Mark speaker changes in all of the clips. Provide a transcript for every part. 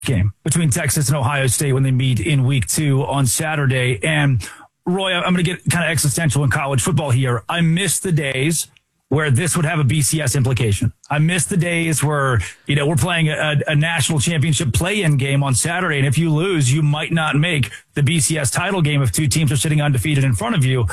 Speaker 1: game between Texas and Ohio State when they meet in week 2 on Saturday. And Roy, I'm going to get kind of existential in college football here. I miss the days where this would have a BCS implication. I miss the days where, we're playing a national championship play-in game on Saturday, and if you lose, you might not make the BCS title game if two teams are sitting undefeated in front of you.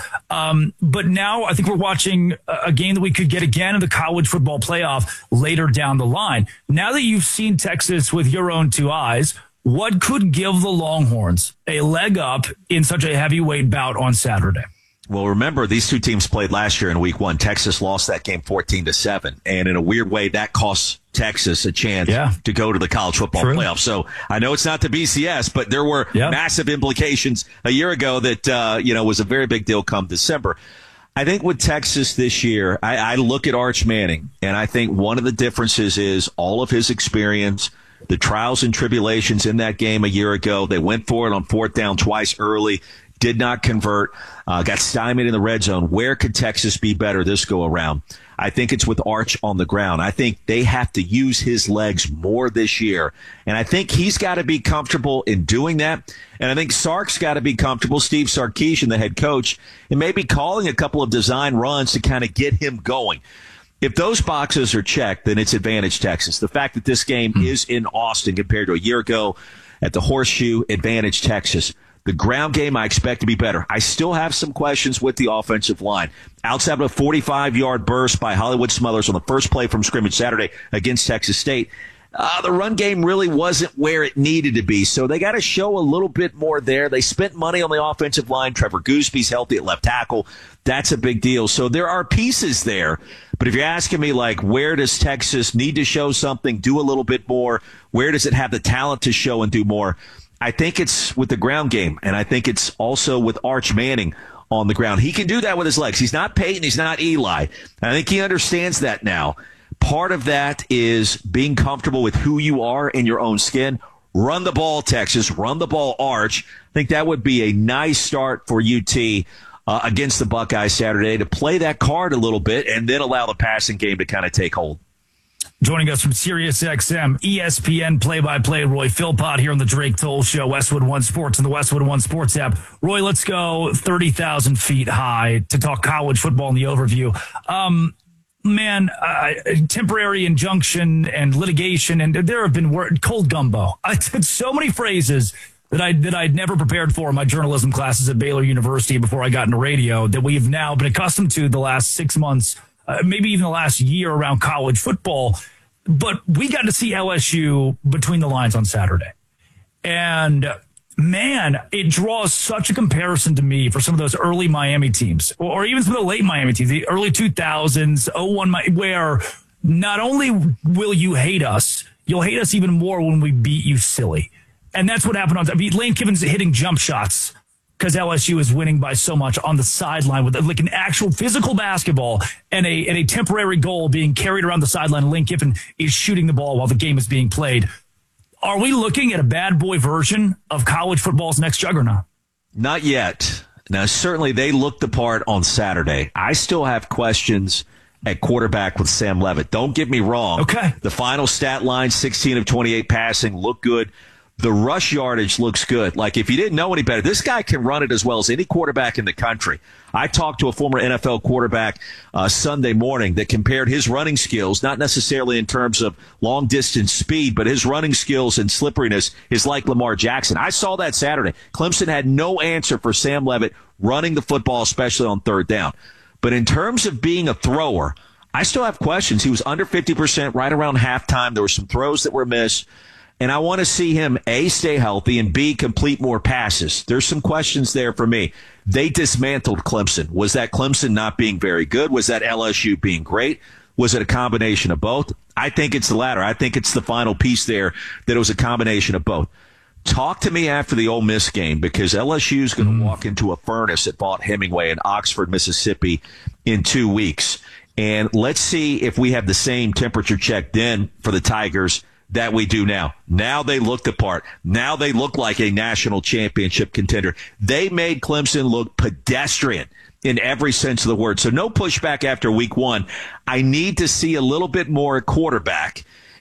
Speaker 1: But now I think we're watching a game that we could get again in the college football playoff later down the line. Now that you've seen Texas with your own two eyes, what could give the Longhorns a leg up in such a heavyweight bout on Saturday?
Speaker 2: Well, remember, these two teams played last year in week 1. Texas lost that game 14-7. And in a weird way, that cost Texas a chance to go to the college football playoff. So I know it's not the BCS, but there were massive implications a year ago that, was a very big deal come December. I think with Texas this year, I look at Arch Manning, and I think one of the differences is all of his experience, the trials and tribulations in that game a year ago. They went for it on 4th down twice early. Did not convert, got stymied in the red zone. Where could Texas be better this go around? I think it's with Arch on the ground. I think they have to use his legs more this year. And I think he's got to be comfortable in doing that. And I think Sark's got to be comfortable, Steve Sarkisian, the head coach, and maybe calling a couple of design runs to kind of get him going. If those boxes are checked, then it's advantage Texas. The fact that this game is in Austin compared to a year ago at the Horseshoe, advantage Texas. The ground game I expect to be better. I still have some questions with the offensive line. Outside of a 45-yard burst by Hollywood Smothers on the first play from scrimmage Saturday against Texas State, the run game really wasn't where it needed to be. So they got to show a little bit more there. They spent money on the offensive line. Trevor Gooseby's healthy at left tackle. That's a big deal. So there are pieces there. But if you're asking me, where does Texas need to show something, do a little bit more? Where does it have the talent to show and do more? I think it's with the ground game, and I think it's also with Arch Manning on the ground. He can do that with his legs. He's not Peyton. He's not Eli. I think he understands that now. Part of that is being comfortable with who you are in your own skin. Run the ball, Texas. Run the ball, Arch. I think that would be a nice start for UT against the Buckeyes Saturday to play that card a little bit and then allow the passing game to kind of take hold.
Speaker 1: Joining us from SiriusXM, ESPN play-by-play, Roy Philpott here on the Drake Toll Show, Westwood One Sports and the Westwood One Sports app. Roy, let's go 30,000 feet high to talk college football in the overview. Temporary injunction and litigation, and there have been cold gumbo. I said so many phrases that I'd never prepared for in my journalism classes at Baylor University before I got into radio that we've now been accustomed to the last 6 months. Maybe even the last year around college football. But we got to see LSU between the lines on Saturday. And, man, it draws such a comparison to me for some of those early Miami teams, or even some of the late Miami teams, the early 2000s, 01, where not only will you hate us, you'll hate us even more when we beat you silly. And that's what happened Lane Kiffin's hitting jump shots because LSU is winning by so much on the sideline with an actual physical basketball and a temporary goal being carried around the sideline. And Lane Kiffin is shooting the ball while the game is being played. Are we looking at a bad boy version of college football's next juggernaut?
Speaker 2: Not yet. Now, certainly they looked the part on Saturday. I still have questions at quarterback with Sam Leavitt. Don't get me wrong.
Speaker 1: Okay.
Speaker 2: The final stat line, 16 of 28 passing, looked good. The rush yardage looks good. If you didn't know any better, this guy can run it as well as any quarterback in the country. I talked to a former NFL quarterback Sunday morning that compared his running skills, not necessarily in terms of long-distance speed, but his running skills and slipperiness is like Lamar Jackson. I saw that Saturday. Clemson had no answer for Sam Leavitt running the football, especially on 3rd down. But in terms of being a thrower, I still have questions. He was under 50% right around halftime. There were some throws that were missed. And I want to see him, A, stay healthy, and B, complete more passes. There's some questions there for me. They dismantled Clemson. Was that Clemson not being very good? Was that LSU being great? Was it a combination of both? I think it's the latter. I think it's the final piece there that it was a combination of both. Talk to me after the Ole Miss game, because LSU is going to walk into a furnace at Vaught Hemingway in Oxford, Mississippi in 2 weeks. And let's see if we have the same temperature check then for the Tigers that we do now. Now they look the part. Now they look like a national championship contender. They made Clemson look pedestrian in every sense of the word. So no pushback after week 1. I need to see a little bit more at quarterback.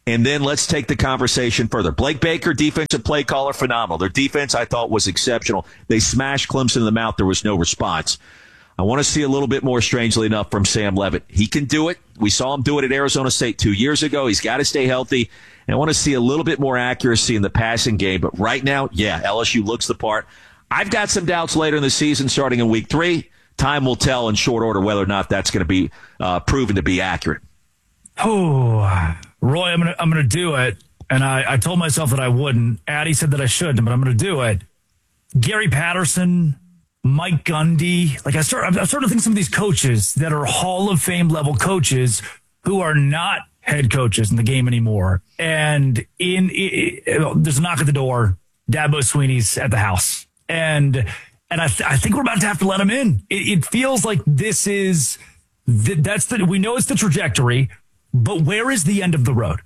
Speaker 2: And then let's take the conversation further. Blake Baker, defensive play caller, phenomenal. Their defense, I thought, was exceptional. They smashed Clemson in the mouth. There was no response. I want to see a little bit more, strangely enough, from Sam Leavitt. He can do it. We saw him do it at Arizona State 2 years ago. He's got to stay healthy. And I want to see a little bit more accuracy in the passing game. But right now, yeah, LSU looks the part. I've got some doubts later in the season, starting in week 3. Time will tell in short order whether or not that's going to be proven to be accurate.
Speaker 1: Oh, Roy, I'm gonna do it. And I told myself that I wouldn't. Addie said that I shouldn't, but I'm going to do it. Gary Patterson, Mike Gundy. Like I'm starting to think some of these coaches that are Hall of Fame level coaches who are not head coaches in the game anymore. And there's a knock at the door. Dabo Swinney's at the house. And I think we're about to have to let him in. It feels like this is, we know it's the trajectory, but where is the end of the road?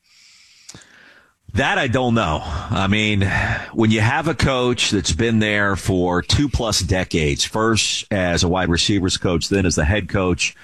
Speaker 2: That I don't know. I mean, when you have a coach that's been there for 2+ decades, first as a wide receivers coach, then as the head coach,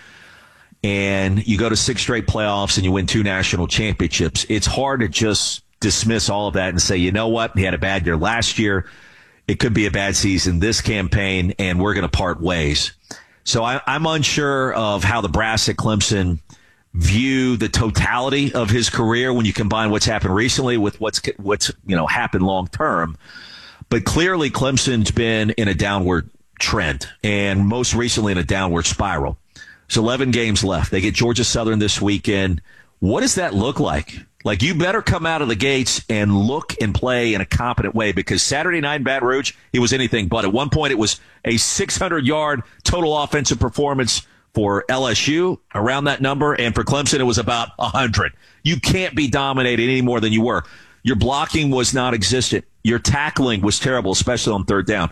Speaker 2: and you go to 6 straight playoffs and you win 2 national championships, it's hard to just dismiss all of that and say, you know what, he had a bad year last year. It could be a bad season this campaign, and we're going to part ways. So I'm unsure of how the brass at Clemson view the totality of his career when you combine what's happened recently with what's happened long term. But clearly Clemson's been in a downward trend, and most recently in a downward spiral. There's 11 games left. They get Georgia Southern this weekend. What does that look like? Like, you better come out of the gates and look and play in a competent way, because Saturday night in Baton Rouge, it was anything but. At one point, it was a 600-yard total offensive performance for LSU, around that number, and for Clemson, it was about 100. You can't be dominated any more than you were. Your blocking was non-existent. Your tackling was terrible, especially on third down.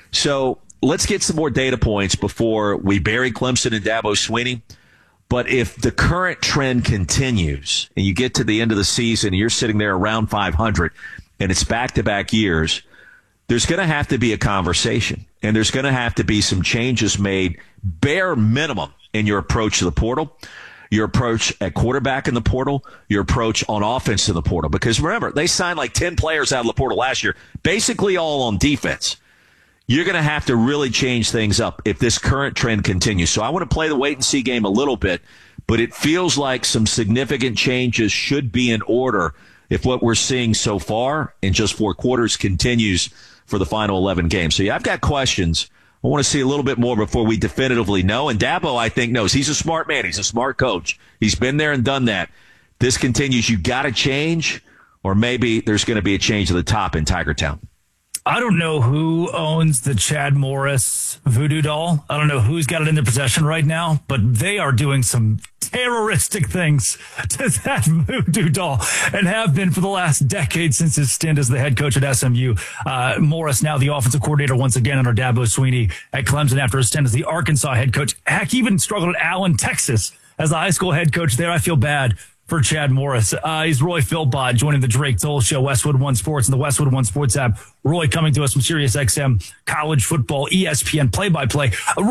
Speaker 2: So let's get some more data points before we bury Clemson and Dabo Swinney. But if the current trend continues and you get to the end of the season and you're sitting there around 500 and it's back-to-back years, there's going to have to be a conversation, and there's going to have to be some changes made, bare minimum, in your approach to the portal, your approach at quarterback in the portal, your approach on offense in the portal. Because remember, they signed like 10 players out of the portal last year, basically all on defense. You're going to have to really change things up if this current trend continues. So I want to play the wait-and-see game a little bit, but it feels like some significant changes should be in order if what we're seeing so far in just 4 quarters continues for the final 11 games. So, yeah, I've got questions. I want to see a little bit more before we definitively know. And Dabo, I think, knows. He's a smart man. He's a smart coach. He's been there and done that. This continues. You got to change, or maybe there's going to be a change at the top in Tiger Town.
Speaker 1: I don't know who owns the Chad Morris voodoo doll. I don't know who's got it in their possession right now, but they are doing some terroristic things to that voodoo doll, and have been for the last decade since his stint as the head coach at SMU. Morris, now the offensive coordinator once again under Dabo Swinney at Clemson after his stint as the Arkansas head coach. Heck, even struggled at Allen, Texas as the high school head coach there. I feel bad for Chad Morris. He's Roy Philpott joining the Drake Toll Show, Westwood One Sports, and the Westwood One Sports app. Roy coming to us from SiriusXM college football, ESPN play-by-play.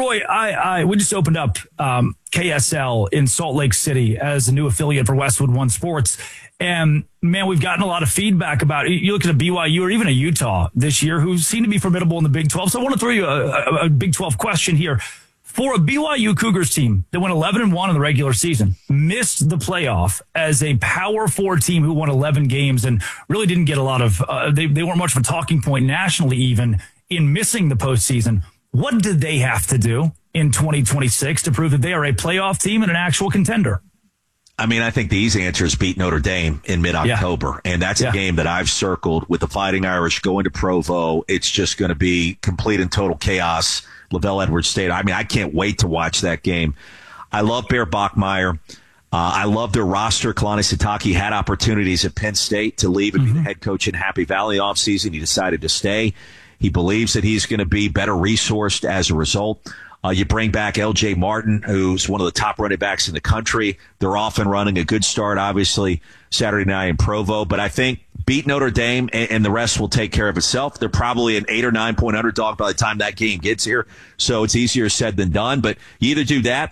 Speaker 1: Roy, we just opened up KSL in Salt Lake City as a new affiliate for Westwood One Sports. And, man, we've gotten a lot of feedback about it. You look at a BYU or even a Utah this year who seem to be formidable in the Big 12. So I want to throw you a Big 12 question here. For a BYU Cougars team that went 11-1 in the regular season, missed the playoff as a Power 4 team who won 11 games and really didn't get a lot of they weren't much of a talking point nationally even in missing the postseason. What did they have to do in 2026 to prove that they are a playoff team and an actual contender?
Speaker 2: I mean, I think the easy answer is beat Notre Dame in mid-October. Yeah. And that's a game that I've circled with the Fighting Irish going to Provo. It's just going to be complete and total chaos. LaVell Edwards Stadium. I mean, I can't wait to watch that game. I love Bear Bachmeier. I love their roster. Kalani Sitake had opportunities at Penn State to leave and be the head coach in Happy Valley offseason. He decided to stay. He believes that he's going to be better resourced as a result. You bring back L.J. Martin, who's one of the top running backs in the country. They're off and running. A good start, obviously, Saturday night in Provo. But I think beat Notre Dame, and the rest will take care of itself. They're probably an 8 or 9 point underdog by the time that game gets here. So it's easier said than done. But you either do that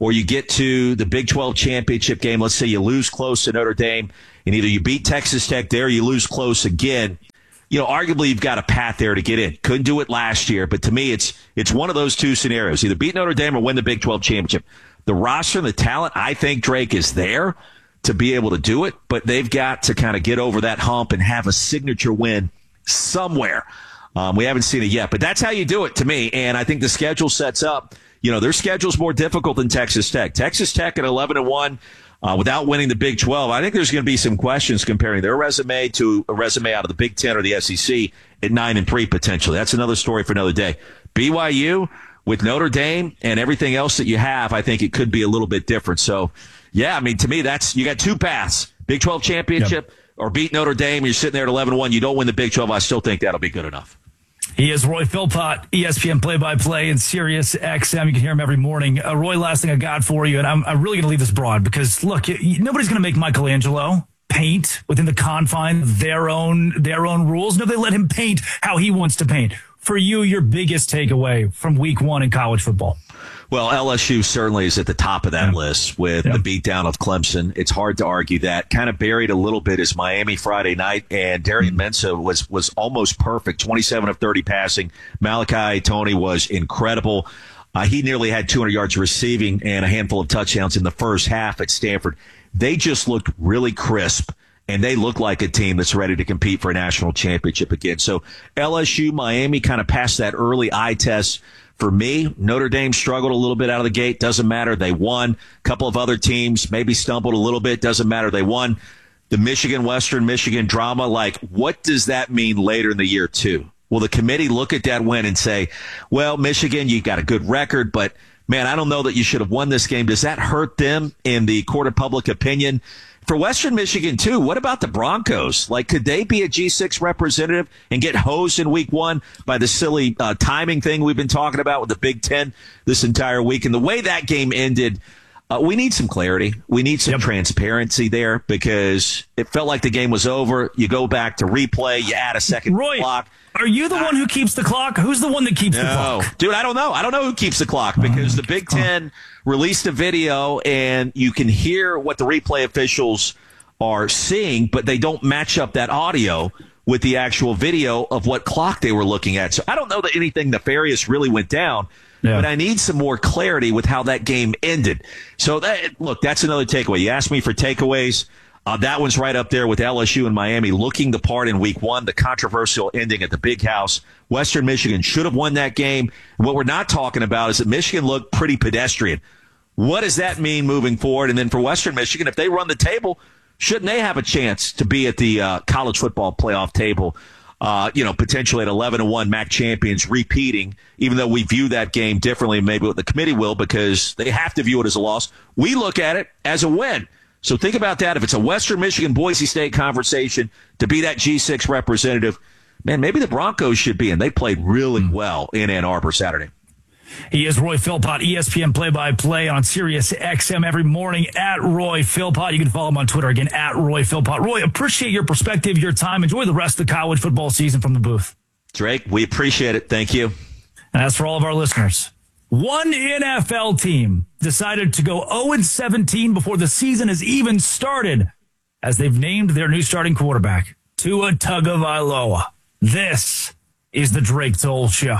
Speaker 2: or you get to the Big 12 championship game. Let's say you lose close to Notre Dame, and either you beat Texas Tech there or you lose close again. Arguably you've got a path there to get in. Couldn't do it last year, but to me it's one of those two scenarios. Either beat Notre Dame or win the Big 12 championship. The roster and the talent, I think Drake is there to be able to do it, but they've got to kind of get over that hump and have a signature win somewhere. We haven't seen it yet, but that's how you do it to me. And I think the schedule sets up, their schedule's more difficult than Texas Tech. Texas Tech at 11-1 without winning the Big 12. I think there's going to be some questions comparing their resume to a resume out of the Big 10 or the SEC at 9-3 potentially. That's another story for another day. BYU with Notre Dame and everything else that you have, I think it could be a little bit different. So, yeah, to me, you got two paths. Big 12 championship or beat Notre Dame. You're sitting there at 11-1. You don't win the Big 12. I still think that'll be good enough.
Speaker 1: He is Roy Philpott, ESPN play-by-play and Sirius XM. You can hear him every morning. Roy, last thing I got for you, and I'm really going to leave this broad because, look, nobody's going to make Michelangelo paint within the confines of their own rules. No, they let him paint how he wants to paint. For you, your biggest takeaway from week 1 in college football?
Speaker 2: Well, LSU certainly is at the top of that list with the beatdown of Clemson. It's hard to argue that. Kind of buried a little bit is Miami Friday night, and Darian Mensah was almost perfect, 27 of 30 passing. Malachi Tony was incredible. He nearly had 200 yards receiving and a handful of touchdowns in the first half at Stanford. They just looked really crisp, and they look like a team that's ready to compete for a national championship again. So LSU, Miami kind of passed that early eye test. For me, Notre Dame struggled a little bit out of the gate. Doesn't matter. They won. A couple of other teams maybe stumbled a little bit. Doesn't matter. They won. The Western Michigan drama, what does that mean later in the year, too? Will the committee look at that win and say, well, Michigan, you got a good record, but, man, I don't know that you should have won this game. Does that hurt them in the court of public opinion? For Western Michigan, too, what about the Broncos? Could they be a G6 representative and get hosed in week 1 by the silly timing thing we've been talking about with the Big Ten this entire week? And the way that game ended, we need some clarity. We need some transparency there because it felt like the game was over. You go back to replay. You add a second clock.
Speaker 1: Are you the one who keeps the clock? Who's the one that keeps the clock?
Speaker 2: Dude, I don't know. I don't know who keeps the clock because the Big Ten released a video and you can hear what the replay officials are seeing, but they don't match up that audio with the actual video of what clock they were looking at. So I don't know that anything nefarious really went down, but I need some more clarity with how that game ended. So that's another takeaway. You asked me for takeaways. That one's right up there with LSU and Miami looking the part in week 1, the controversial ending at the Big House. Western Michigan should have won that game. What we're not talking about is that Michigan looked pretty pedestrian. What does that mean moving forward? And then for Western Michigan, if they run the table, shouldn't they have a chance to be at the college football playoff table, potentially at 11-1 MAC champions repeating, even though we view that game differently, maybe what the committee will, because they have to view it as a loss. We look at it as a win. So think about that. If it's a Western Michigan, Boise State conversation to be that G6 representative, man, maybe the Broncos should be, and they played really well in Ann Arbor Saturday.
Speaker 1: He is Roy Philpott, ESPN play-by-play on Sirius XM every morning at Roy Philpott. You can follow him on Twitter again at Roy Philpott. Roy, appreciate your perspective, your time. Enjoy the rest of the college football season from the booth.
Speaker 2: Drake, we appreciate it. Thank you.
Speaker 1: And as for all of our listeners, one NFL team decided to go 0-17 before the season has even started as they've named their new starting quarterback, Tua Tagovailoa. This is the Drake Toll Show.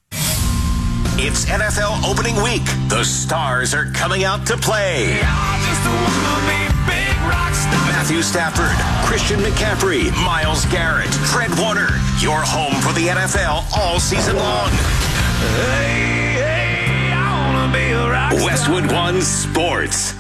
Speaker 3: It's NFL opening week. The stars are coming out to play. Matthew Stafford, Christian McCaffrey, Myles Garrett, Fred Warner. You're home for the NFL all season long. Westwood One Sports.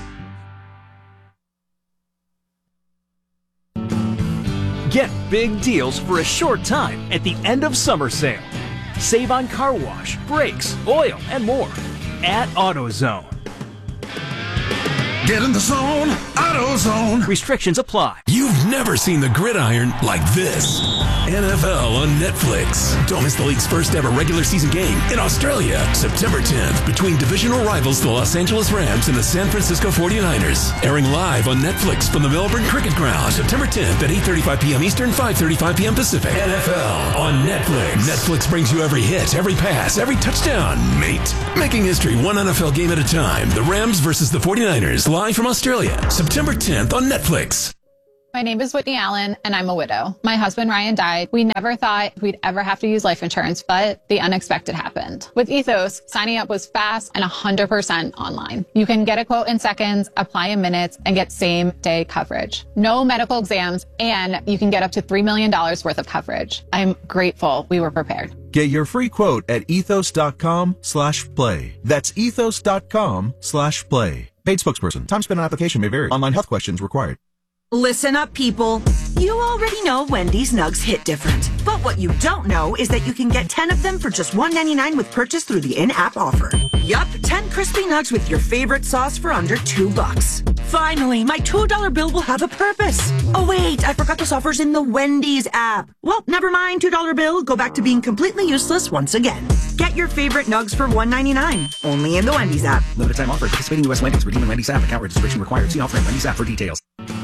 Speaker 4: Get big deals for a short time at the end of summer sale. Save on car wash, brakes, oil, and more at AutoZone.
Speaker 5: Get in the zone, AutoZone.
Speaker 4: Restrictions apply.
Speaker 6: You've never seen the gridiron like this. NFL on Netflix. Don't miss the league's first ever regular season game in Australia, September 10th, between divisional rivals the Los Angeles Rams and the San Francisco 49ers. Airing live on Netflix from the Melbourne Cricket Ground, September 10th at 8:35 p.m. Eastern, 5:35 p.m. Pacific. NFL on Netflix. Netflix brings you every hit, every pass, every touchdown, mate. Making history one NFL game at a time. The Rams versus the 49ers, live from Australia, September 10th on Netflix.
Speaker 7: My name is Whitney Allen, and I'm a widow. My husband, Ryan, died. We never thought we'd ever have to use life insurance, but the unexpected happened. With Ethos, signing up was fast and 100% online. You can get a quote in seconds, apply in minutes, and get same-day coverage. No medical exams, and you can get up to $3 million worth of coverage. I'm grateful we were prepared.
Speaker 8: Get your free quote at ethos.com/play. That's ethos.com/play. Paid spokesperson. Time spent on application may vary. Online health questions required.
Speaker 9: Listen up, people. You already know Wendy's nugs hit different. But what you don't know is that you can get 10 of them for just $1.99 with purchase through the in-app offer. Yup, 10 crispy nugs with your favorite sauce for under $2. Finally, my $2 bill will have a purpose. Oh wait, I forgot this offer's in the Wendy's app. Well, never mind, $2 bill. Go back to being completely useless once again. Get your favorite nugs for $1.99. Only in the Wendy's app.
Speaker 10: Limited time offer. Participating U.S. Wendy's. Redeem in Wendy's app. Account registration required. See offer in Wendy's app for details.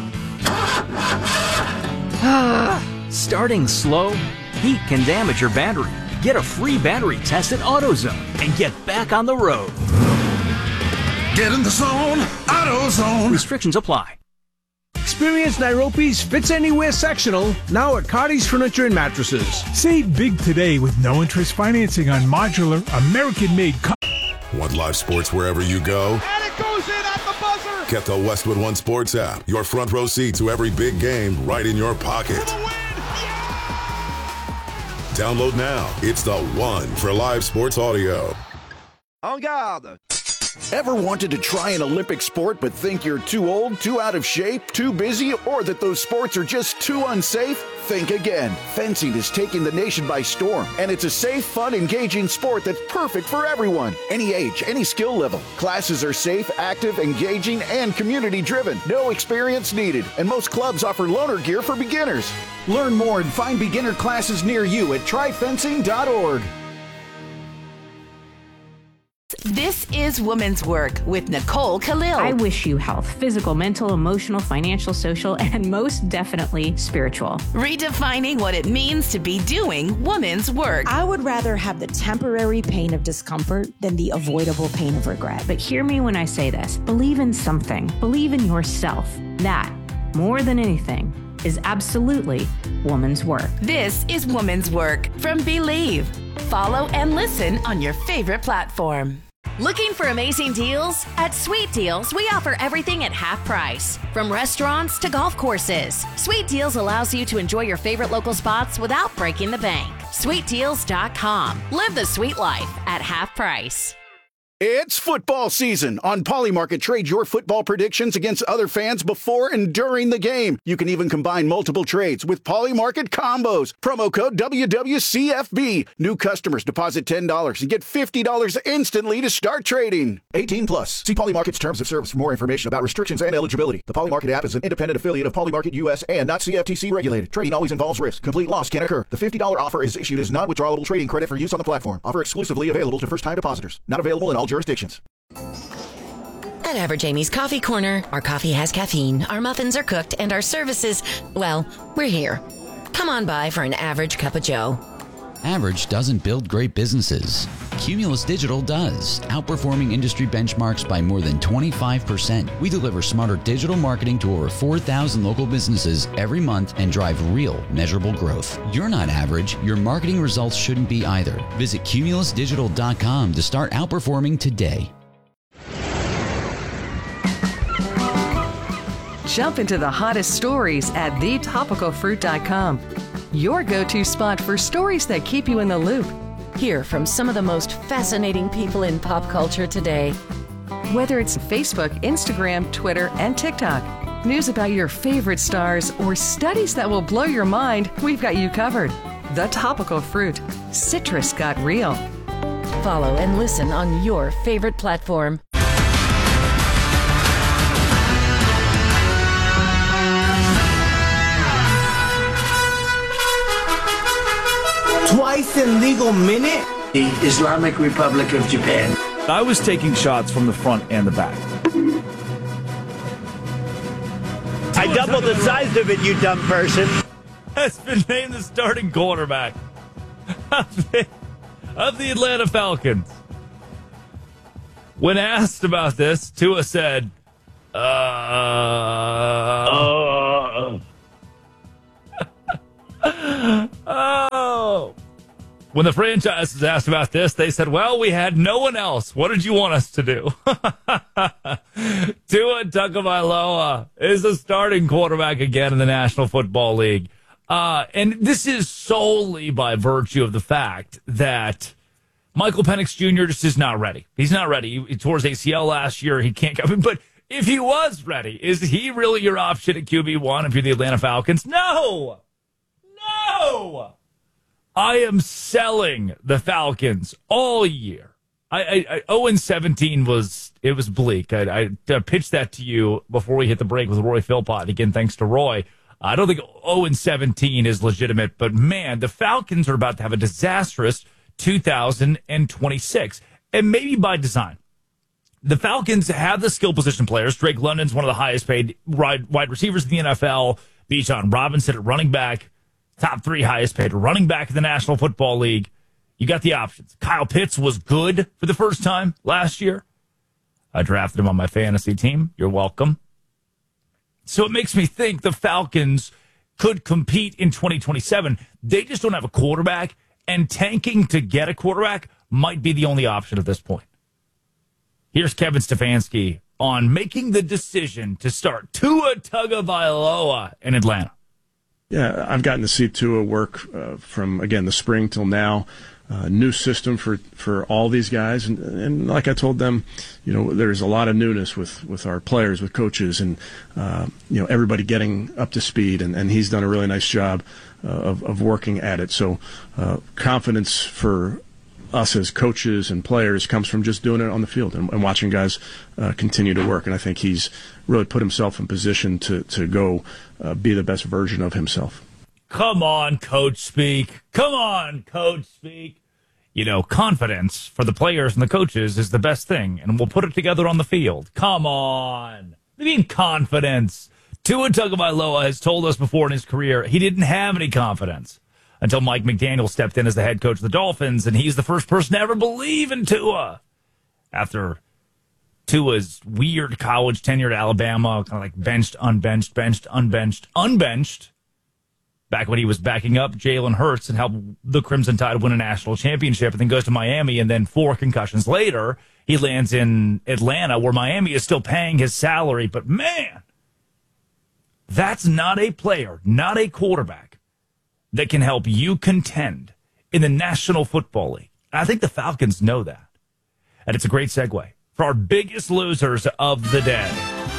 Speaker 4: Starting slow? Heat can damage your battery. Get a free battery test at AutoZone and get back on the road.
Speaker 5: Get in the zone, AutoZone.
Speaker 4: Restrictions apply.
Speaker 11: Experience Nairobi's Fits Anywhere sectional now at Cardi's Furniture and Mattresses.
Speaker 12: Save big today with no interest financing on modular American-made.
Speaker 13: Want live sports wherever you go?
Speaker 14: And it goes in at the buzzer.
Speaker 13: Get the Westwood One Sports app. Your front row seat to every big game right in your pocket. Download now. It's the one for live sports audio.
Speaker 15: En garde. Ever wanted to try an Olympic sport but think you're too old, too out of shape, too busy, or that those sports are just too unsafe? Think again. Fencing is taking the nation by storm, and it's a safe, fun, engaging sport that's perfect for everyone. Any age, any skill level. Classes are safe, active, engaging, and community-driven. No experience needed, and most clubs offer loaner gear for beginners. Learn more and find beginner classes near you at tryfencing.org.
Speaker 16: This is Women's Work with Nicole Khalil.
Speaker 17: I wish you health, physical, mental, emotional, financial, social, and most definitely spiritual.
Speaker 16: Redefining what it means to be doing women's work.
Speaker 18: I would rather have the temporary pain of discomfort than the avoidable pain of regret.
Speaker 17: But hear me when I say this. Believe in something. Believe in yourself. That, more than anything, is absolutely woman's work.
Speaker 16: This is Woman's Work from Believe. Follow and listen on your favorite platform. Looking for amazing deals? At Sweet Deals, we offer everything at half price. From restaurants to golf courses. Sweet Deals allows you to enjoy your favorite local spots without breaking the bank. SweetDeals.com. Live the sweet life at half price.
Speaker 15: It's football season. On Polymarket, trade your football predictions against other fans before and during the game. You can even combine multiple trades with Polymarket combos. Promo code WWCFB. New customers deposit $10 and get $50 instantly to start trading. 18 plus. See Polymarket's terms of service for more information about restrictions and eligibility. The Polymarket app is an independent affiliate of Polymarket US and not CFTC regulated. Trading always involves risk. Complete loss can occur. The $50 offer is issued as non-withdrawable trading credit for use on the platform. Offer exclusively available to first-time depositors. Not available in all jurisdictions.
Speaker 19: At Average Amy's Coffee Corner, our coffee has caffeine, our muffins are cooked, and our services, well, we're here. Come on by for an average cup of joe.
Speaker 20: Average doesn't build great businesses. Cumulus Digital does, outperforming industry benchmarks by more than 25%. We deliver smarter digital marketing to over 4,000 local businesses every month and drive real, measurable growth. You're not average. Your marketing results shouldn't be either. Visit cumulusdigital.com to start outperforming today.
Speaker 21: Jump into the hottest stories at thetopicalfruit.com. Your go-to spot for stories that keep you in the loop.
Speaker 19: Hear from some of the most fascinating people in pop culture today.
Speaker 21: Whether it's Facebook, Instagram, Twitter, and TikTok, news about your favorite stars, or studies that will blow your mind, we've got you covered. The Topical Fruit. Citrus got real.
Speaker 19: Follow and listen on your favorite platform.
Speaker 2: twice in legal minute?
Speaker 22: The Islamic Republic of Japan.
Speaker 23: I was taking shots from the front and the back.
Speaker 24: I doubled the size of it, you dumb person.
Speaker 1: Has been named the starting quarterback of the Atlanta Falcons. When asked about this, Tua said, Oh. When the franchise was asked about this, they said, well, we had no one else. What did you want us to do? Tua Tagovailoa is the starting quarterback again in the National Football League. And this is solely by virtue of the fact that Michael Penix Jr. just is not ready. He's not ready. He tore his ACL last year. He can't come in. But if he was ready, is he really your option at QB1 if you're the Atlanta Falcons? No! I am selling the Falcons all year. 0-17 was bleak. I pitched that to you before we hit the break with Roy Philpott. Again, thanks to Roy. I don't think 0-17 is legitimate, but man, the Falcons are about to have a disastrous 2026, and maybe by design. The Falcons have the skill position players. Drake London's one of the highest paid wide receivers in the NFL. Bijan Robinson at running back. Top 3 highest paid running back in the National Football League. You got the options. Kyle Pitts was good for the first time last year. I drafted him on my fantasy team. You're welcome. So it makes me think the Falcons could compete in 2027. They just don't have a quarterback, and tanking to get a quarterback might be the only option at this point. Here's Kevin Stefanski on making the decision to start Tua Tagovailoa in Atlanta.
Speaker 25: Yeah, I've gotten to see Tua work from, again, the spring till now. New system for all these guys. And like I told them, there's a lot of newness with our players, with coaches, and, everybody getting up to speed. And he's done a really nice job of working at it. So confidence for us as coaches and players comes from just doing it on the field and watching guys continue to work. And I think he's really put himself in position to go be the best version of himself.
Speaker 1: Come on, coach speak. Come on, coach speak. Confidence for the players and the coaches is the best thing, and we'll put it together on the field. Come on. I mean, confidence. Tua Tagovailoa has told us before in his career he didn't have any confidence until Mike McDaniel stepped in as the head coach of the Dolphins, and he's the first person to ever believe in Tua. After Tua's weird college tenure at Alabama, kind of like benched, unbenched, benched, unbenched, unbenched, back when he was backing up Jalen Hurts and helped the Crimson Tide win a national championship, and then goes to Miami, and then 4 concussions later, he lands in Atlanta, where Miami is still paying his salary. But man, that's not a player, not a quarterback that can help you contend in the National Football League. I think the Falcons know that. And it's a great segue for our biggest losers of the day.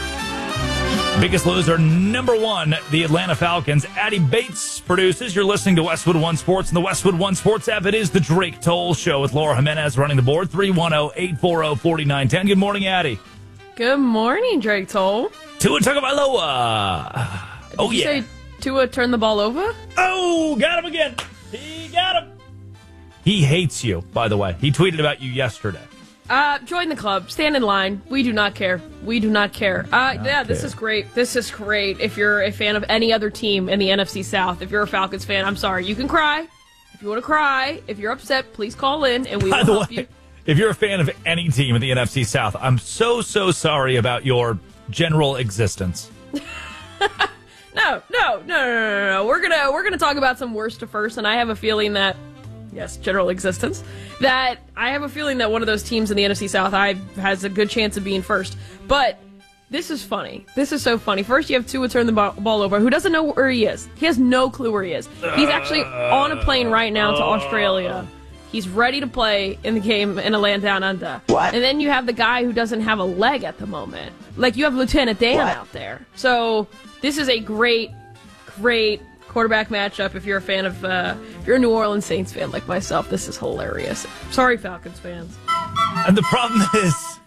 Speaker 1: Biggest loser, number 1, the Atlanta Falcons. Addie Bates produces. You're listening to Westwood One Sports and the Westwood One Sports app. It is the Drake Toll Show with Laura Jimenez running the board. 310-840-4910. Good morning, Addie.
Speaker 26: Good morning, Drake Toll.
Speaker 1: Tua Tagovailoa.
Speaker 26: Did you say Tua turned the ball over?
Speaker 1: Oh, got him again. He got him. He hates you, by the way. He tweeted about you yesterday.
Speaker 26: Join the club. Stand in line. We do not care. We do not care. This is great. This is great. If you're a fan of any other team in the NFC South, if you're a Falcons fan, I'm sorry. You can cry. If you want to cry, if you're upset, please call in and we will help you.
Speaker 1: If you're a fan of any team in the NFC South, I'm so sorry about your general existence.
Speaker 26: No. We're gonna talk about some worst to first, and I have a feeling that, yes, general existence, that I have a feeling that one of those teams in the NFC South has a good chance of being first. But this is funny. This is so funny. First, you have Tua turn the ball over, who doesn't know where he is. He has no clue where he is. He's actually on a plane right now to Australia. He's ready to play in the game in a land down under. What? And then you have the guy who doesn't have a leg at the moment. Like, you have Lieutenant Dan out there. So this is a great quarterback matchup. If you're a fan of, if you're a New Orleans Saints fan like myself, this is hilarious. Sorry, Falcons fans.
Speaker 1: And the problem is,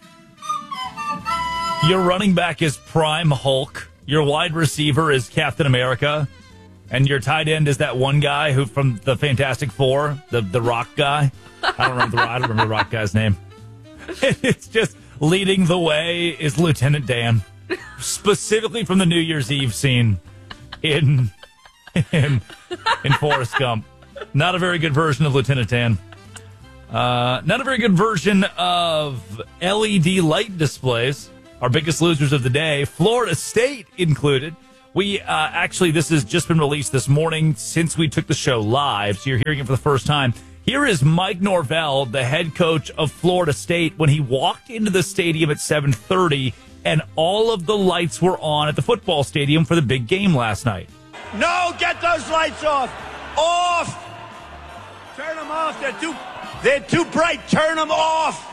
Speaker 1: your running back is Prime Hulk. Your wide receiver is Captain America. And your tight end is that one guy who from the Fantastic Four, the Rock guy. I don't remember the Rock guy's name. It's just leading the way is Lieutenant Dan, specifically from the New Year's Eve scene in Forrest Gump. Not a very good version of Lieutenant Dan. Not a very good version of LED light displays. Our biggest losers of the day, Florida State included. We actually, this has just been released this morning since we took the show live, so you're hearing it for the first time. Here is Mike Norvell, the head coach of Florida State, when he walked into the stadium at 7:30, and all of the lights were on at the football stadium for the big game last night.
Speaker 24: No, get those lights off! Off! Turn them off. They're too bright. Turn them off.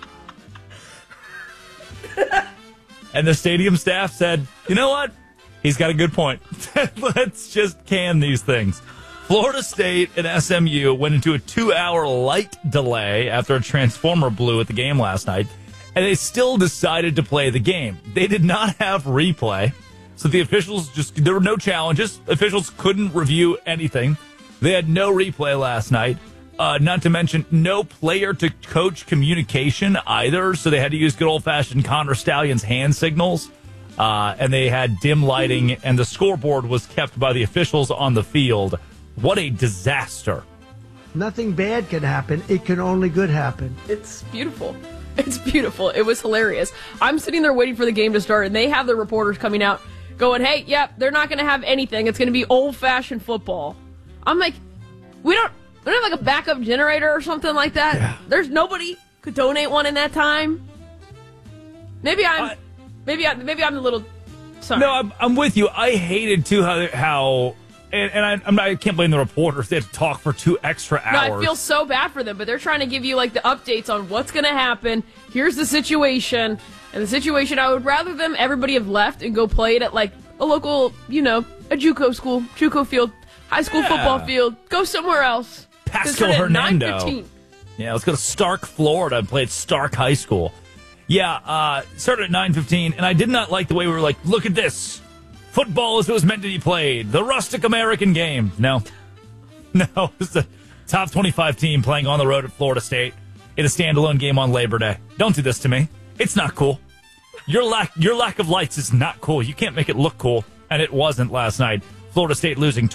Speaker 1: And the stadium staff said, you know what? He's got a good point. Let's just can these things. Florida State and SMU went into a 2-hour light delay after a transformer blew at the game last night, and they still decided to play the game. They did not have replay, so the officials there were no challenges. Officials couldn't review anything. They had no replay last night. Not to mention no player-to-coach communication either, so they had to use good old-fashioned Connor Stalions hand signals, and they had dim lighting, and the scoreboard was kept by the officials on the field. What a disaster.
Speaker 2: Nothing bad can happen. It can only good happen.
Speaker 26: It's beautiful. It's beautiful. It was hilarious. I'm sitting there waiting for the game to start, and they have the reporters coming out going, hey, yep, they're not going to have anything. It's going to be old-fashioned football. I'm like, we don't have like a backup generator or something like that. Yeah. There's nobody could donate one in that time. Maybe I'm a little sorry.
Speaker 1: No, I'm with you. I hated too how I can't blame the reporters. They had to talk for 2 extra hours.
Speaker 26: No, I feel so bad for them, but they're trying to give you like the updates on what's going to happen. Here's the situation, and the situation. I would rather everybody have left and go play it at like a local, a JUCO school, JUCO field. High school football field. Go somewhere else.
Speaker 1: Pascal Hernando. Yeah, let's go to Stark, Florida and play at Stark High School. Yeah, started at 9:15, and I did not like the way we were like, look at this. Football as it was meant to be played. The rustic American game. No, this is a top 25 team playing on the road at Florida State in a standalone game on Labor Day. Don't do this to me. It's not cool. Your lack of lights is not cool. You can't make it look cool, and it wasn't last night. Florida State losing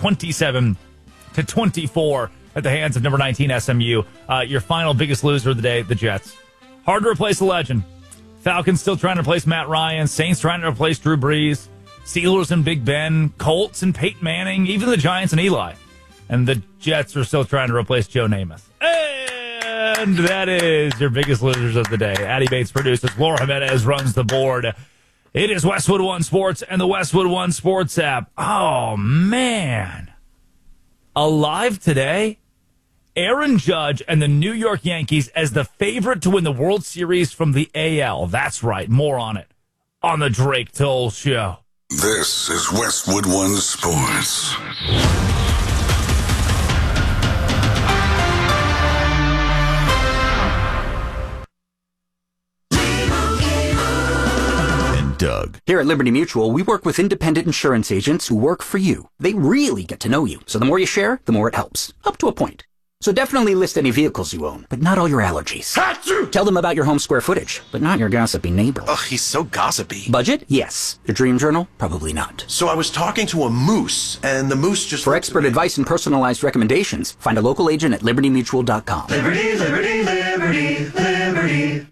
Speaker 1: 27-24 at the hands of number 19 SMU. Your final biggest loser of the day, the Jets. Hard to replace a legend. Falcons still trying to replace Matt Ryan. Saints trying to replace Drew Brees. Steelers and Big Ben. Colts and Peyton Manning. Even the Giants and Eli. And the Jets are still trying to replace Joe Namath. And that is your biggest losers of the day. Addie Bates produces. Laura Jimenez runs the board. It is Westwood One Sports and the Westwood One Sports app. Oh, man. Alive today, Aaron Judge and the New York Yankees as the favorite to win the World Series from the AL. That's right. More on it on the Drake Toll Show.
Speaker 3: This is Westwood One Sports.
Speaker 10: Doug. Here at Liberty Mutual, we work with independent insurance agents who work for you. They really get to know you. So the more you share, the more it helps. Up to a point. So definitely list any vehicles you own, but not all your allergies. Achoo! Tell them about your home square footage, but not your gossipy neighbor.
Speaker 6: Ugh, he's so gossipy.
Speaker 10: Budget? Yes. Your dream journal? Probably not.
Speaker 6: So I was talking to a moose, and the moose just...
Speaker 10: For expert advice and personalized recommendations, find a local agent at libertymutual.com.
Speaker 5: Liberty, liberty, liberty, liberty.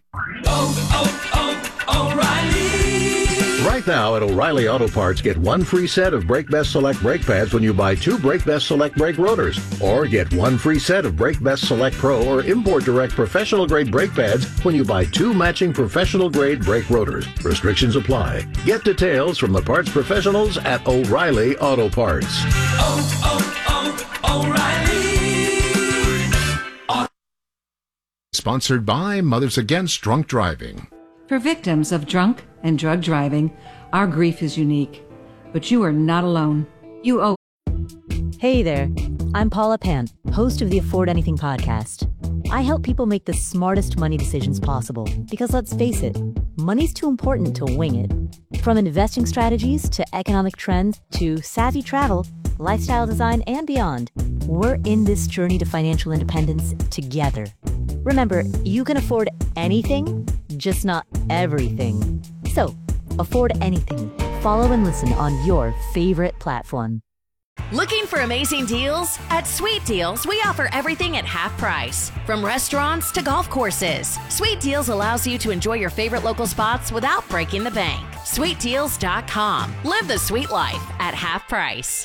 Speaker 5: O'Reilly.
Speaker 7: Right now at O'Reilly Auto Parts, get 1 free set of Brake Best Select brake pads when you buy 2 Brake Best Select brake rotors. Or get 1 free set of Brake Best Select Pro or Import Direct professional grade brake pads when you buy 2 matching professional grade brake rotors. Restrictions apply. Get details from the parts professionals at O'Reilly Auto Parts.
Speaker 8: O'Reilly. Sponsored by Mothers Against Drunk Driving.
Speaker 9: For victims of drunk and drug driving, our grief is unique. But you are not alone. You owe...
Speaker 27: Hey there, I'm Paula Pant, host of the Afford Anything podcast. I help people make the smartest money decisions possible, because let's face it, money's too important to wing it. From investing strategies to economic trends to savvy travel, lifestyle design, and beyond. We're in this journey to financial independence together. Remember, you can afford anything, just not everything. So, afford anything. Follow and listen on your favorite platform.
Speaker 16: Looking for amazing deals? At Sweet Deals, we offer everything at half price. From restaurants to golf courses, Sweet Deals allows you to enjoy your favorite local spots without breaking the bank. SweetDeals.com. Live the sweet life at half price.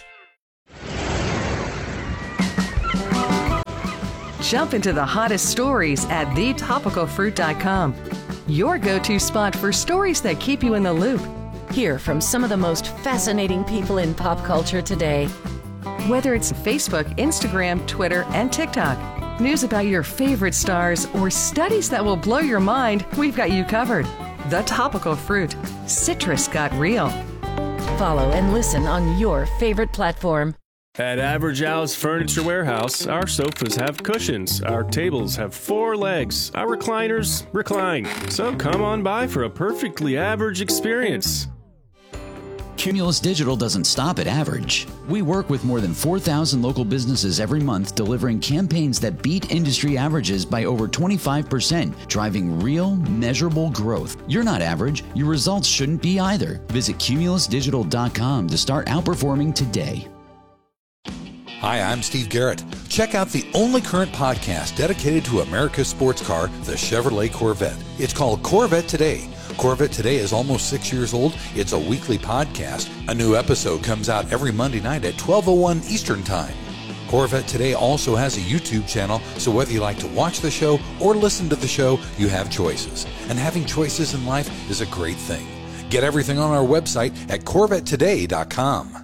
Speaker 21: Jump into the hottest stories at thetopicalfruit.com. Your go-to spot for stories that keep you in the loop.
Speaker 19: Hear from some of the most fascinating people in pop culture today.
Speaker 21: Whether it's Facebook, Instagram, Twitter, and TikTok, news about your favorite stars, or studies that will blow your mind, we've got you covered. The Topical Fruit. Citrus got real.
Speaker 19: Follow and listen on your favorite platform.
Speaker 4: At Average Al's Furniture Warehouse, our sofas have cushions, our tables have 4 legs, our recliners recline. So come on by for a perfectly average experience.
Speaker 20: Cumulus Digital doesn't stop at average. We work with more than 4,000 local businesses every month, delivering campaigns that beat industry averages by over 25%, driving real, measurable growth. You're not average. Your results shouldn't be either. Visit cumulusdigital.com to start outperforming today.
Speaker 11: Hi, I'm Steve Garrett. Check out the only current podcast dedicated to America's sports car, the Chevrolet Corvette. It's called Corvette Today. Corvette Today is almost 6 years old. It's a weekly podcast. A new episode comes out every Monday night at 12:01 Eastern Time. Corvette Today also has a YouTube channel, so whether you like to watch the show or listen to the show, you have choices. And having choices in life is a great thing. Get everything on our website at CorvetteToday.com.